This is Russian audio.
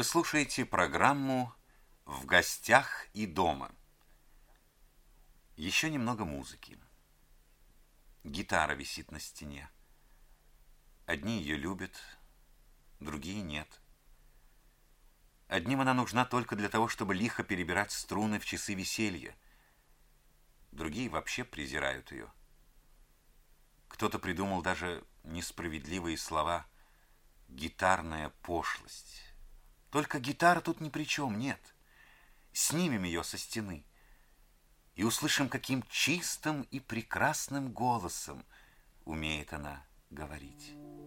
Вы слушаете программу «В гостях и дома». Еще немного музыки. Гитара висит на стене. Одни ее любят, другие нет. Одним она нужна только для того, чтобы лихо перебирать струны в часы веселья. Другие вообще презирают ее. Кто-то придумал даже несправедливые слова «гитарная пошлость». Только гитара тут ни при чем, нет. Снимем ее со стены и услышим, каким чистым и прекрасным голосом умеет она говорить.